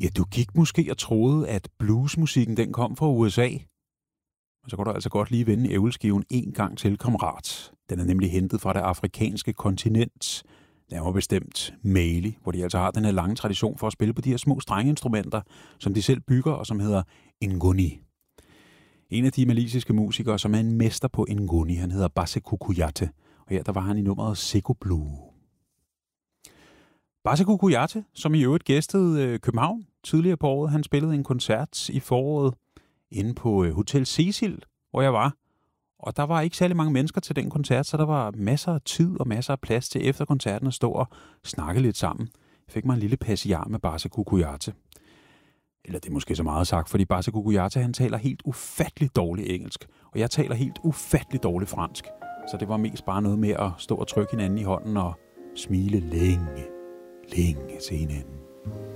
Ja, du gik måske og troede, at bluesmusikken den kom fra USA. Og så kan du altså godt lige vende ævleskiven en gang til, kammerat. Den er nemlig hentet fra det afrikanske kontinent. Den var bestemt Mali, hvor de altså har den her lange tradition for at spille på de her små strengeinstrumenter, som de selv bygger og som hedder ngoni. En af de malisiske musikere, som er en mester på ngoni, han hedder Baseku Kouyate. Og her der var han i nummeret Seko Blue. Baseku Kouyate, som i øvrigt gæstede København tidligere på året, han spillede en koncert i foråret inde på Hotel Cecil, hvor jeg var. Og der var ikke særlig mange mennesker til den koncert, så der var masser af tid og masser af plads til efter koncerten at stå og snakke lidt sammen. Jeg fik mig en lille passiar med Baseku Kouyate. Eller det er måske så meget sagt, fordi Baseku Kouyate, han taler helt ufatteligt dårligt engelsk, og jeg taler helt ufatteligt dårligt fransk. Så det var mest bare noget med at stå og trykke hinanden i hånden og smile længe til hinanden.